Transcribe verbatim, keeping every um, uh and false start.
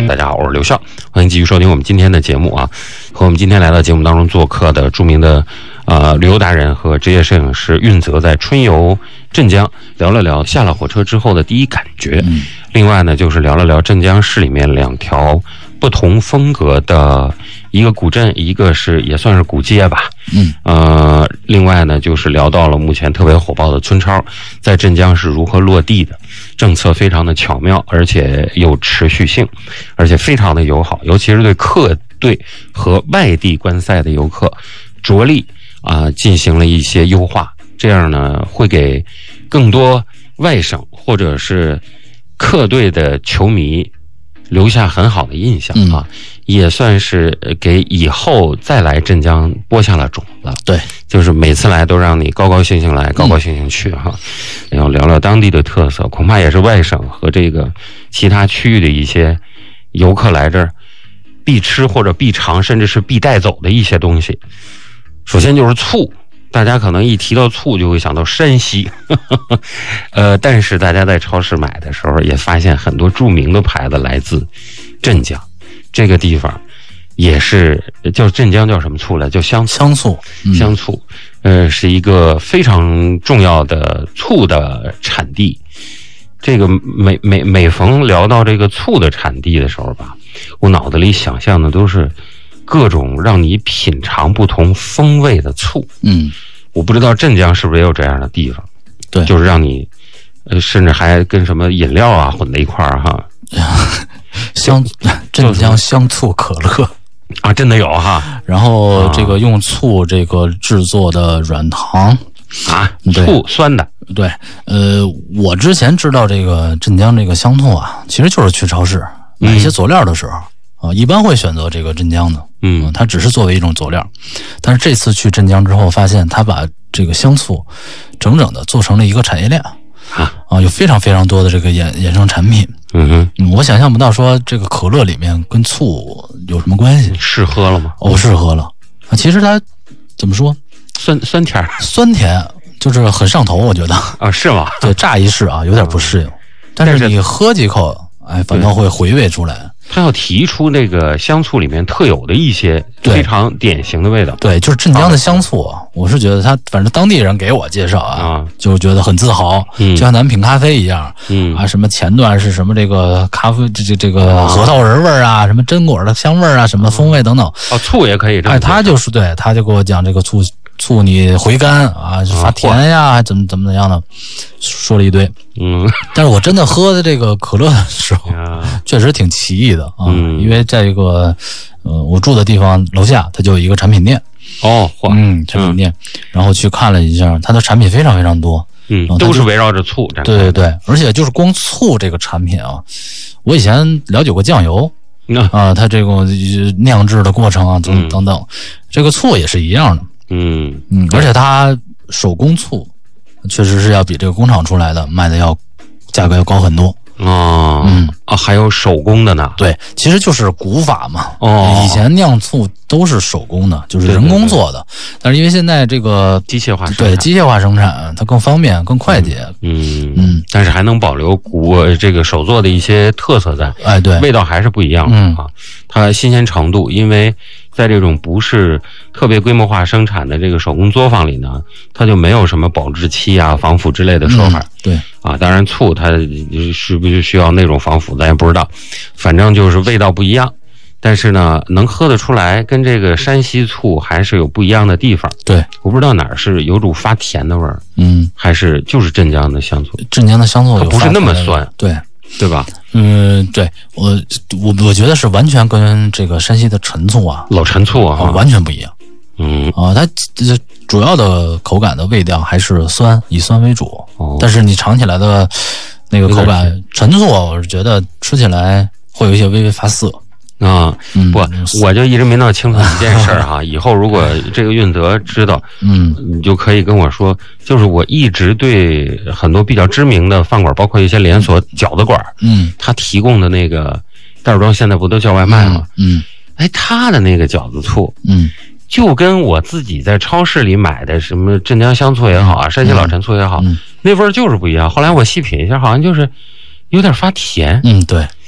大家好，我是刘笑，欢迎继续收听我们今天的节目啊。和我们今天来到节目当中做客的著名的呃旅游达人和职业摄影师运泽，在春游镇江聊了聊下了火车之后的第一感觉。嗯、另外呢，就是聊了聊镇江市里面两条不同风格的一个古镇，一个是也算是古街吧。嗯，呃，另外呢，就是聊到了目前特别火爆的村超在镇江是如何落地的，政策非常的巧妙，而且有持续性，而且非常的友好，尤其是对客队和外地观赛的游客，着力啊、呃、进行了一些优化，这样呢会给更多外省或者是客队的球迷留下很好的印象啊，嗯、也算是给以后再来镇江播下了种子。 对， 就是每次来都让你高高兴兴来，高高兴兴去哈。然后聊聊当地的特色，恐怕也是外省和这个其他区域的一些游客来这儿必吃或者必尝，甚至是必带走的一些东西。首先就是醋。大家可能一提到醋就会想到山西，呵呵呃，但是大家在超市买的时候也发现很多著名的牌子来自镇江，这个地方也是叫镇江叫什么醋来？叫香香醋， 嗯、香醋，呃，是一个非常重要的醋的产地。这个每每每逢聊到这个醋的产地的时候吧，我脑子里想象的都是各种让你品尝不同风味的醋。嗯，我不知道镇江是不是也有这样的地方。 对， 就是让你呃甚至还跟什么饮料啊混在一块儿哈。 香镇江香醋可乐啊，真的有哈。 然后这个用醋这个制作的软糖啊，醋酸的。 对，呃，我之前知道这个镇江这个香醋啊，其实就是去超市买一些佐料的时候。嗯啊，一般会选择这个镇江的，嗯，它只是作为一种佐料，但是这次去镇江之后，发现它把这个香醋整整的做成了一个产业链啊，啊，有非常非常多的这个衍衍生产品，嗯哼，嗯，我想象不到说这个可乐里面跟醋有什么关系。 试喝了吗？ 哦，试喝了啊，其实它怎么说， 酸酸甜， 酸甜就是很上头，我觉得啊，是吗？ 对，乍一试啊，有点不适应，但是你喝几口，哎，反倒会回味出来。 他要提出那个香醋里面特有的一些非常典型的味道。 对，就是镇江的香醋啊，我是觉得他反正当地人给我介绍啊，啊就觉得很自豪，嗯，就像咱们品咖啡一样，嗯啊，什么前段是什么这个咖啡这这这个核桃仁味儿啊，什么榛果的香味儿啊，什么风味等等。 哦，醋也可以这样。 哎，他就是对，他就给我讲这个醋。醋你回甘啊，发甜呀，还怎么怎么怎么样的，说了一堆。嗯，但是我真的喝的这个可乐的时候，确实挺奇异的啊。嗯，因为在这个呃我住的地方楼下，它就有一个产品店。 哦， 嗯，产品店，嗯、然后去看了一下，它的产品非常非常多。 嗯，都是围绕着醋。 对对对，而且就是光醋这个产品啊，我以前了解过酱油。嗯、啊，它这个酿制的过程啊，等等等，嗯、这个醋也是一样的。嗯嗯，而且它手工醋确实是要比这个工厂出来的卖的要价格要高很多。 哦，嗯啊，还有手工的呢。 对，其实就是古法嘛。哦，以前酿醋都是手工的，就是人工做的。对对对，但是因为现在这个机械化生产， 对机械化生产，它更方便、更快捷。 嗯嗯，但是还能保留古这个手做的一些特色在。 哎，对， 味道还是不一样的啊。嗯、它新鲜程度，因为在这种不是特别规模化生产的这个手工作坊里呢，它就没有什么保质期啊、防腐之类的说法。嗯、 对啊，当然醋它是不是需要那种防腐，咱也不知道。反正就是味道不一样，但是呢，能喝得出来，跟这个山西醋还是有不一样的地方。 对， 我不知道哪儿是有种发甜的味儿，嗯，还是就是镇江的香醋。 镇江的香醋有不是那么酸， 对对吧？ 嗯，对我我我觉得是完全跟这个山西的陈醋啊， 老陈醋啊， 啊完全不一样。 嗯啊，它主要的口感的味道还是酸，以酸为主。哦，但是你尝起来的那个口感，陈醋我是觉得吃起来会有一些微微发涩。 啊，嗯、不，我就一直没闹清楚一件事儿哈。以后如果这个运泽知道，嗯，你就可以跟我说，就是我一直对很多比较知名的饭馆，包括一些连锁饺子馆，嗯，他提供的那个袋装现在不都叫外卖吗？嗯，嗯哎，他的那个饺子醋，嗯，就跟我自己在超市里买的什么镇江香醋也好啊，山西老陈醋也好，嗯、那味儿就是不一样。后来我细品一下，好像就是有点发甜。 嗯，对。